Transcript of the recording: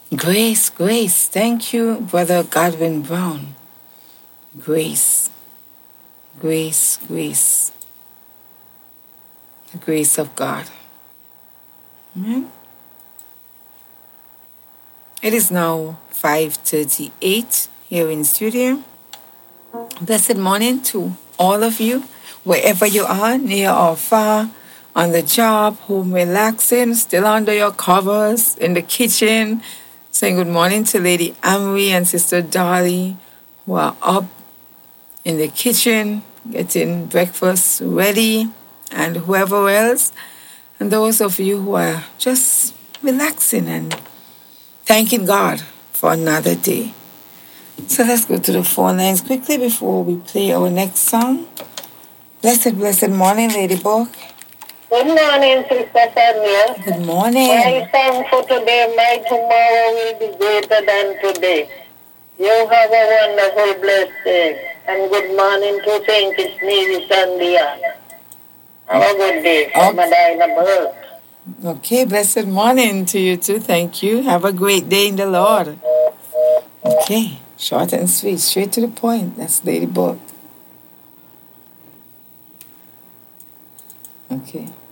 Grace, grace. Thank you, Brother Godwin Brown. Grace, grace, grace. The grace of God. Amen. It is now 5:38 here in studio. Blessed morning to all of you, wherever you are, near or far, on the job, home relaxing, still under your covers, in the kitchen. Saying good morning to Lady Amory and Sister Dolly, who are up in the kitchen, getting breakfast ready, and whoever else. And those of you who are just relaxing and thanking God for another day. So let's go to the phone lines quickly before we play our next song. Blessed, blessed morning, Ladybug. Good morning, Sister Samuel. Good morning. My song for today, my tomorrow will be greater than today. You have a wonderful, blessed day. And good morning to Saint Navy Sandia. Have a good day. Okay. Okay, blessed morning to you too. Thank you. Have a great day in the Lord. Okay, short and sweet, straight to the point. That's Ladybug. Okay.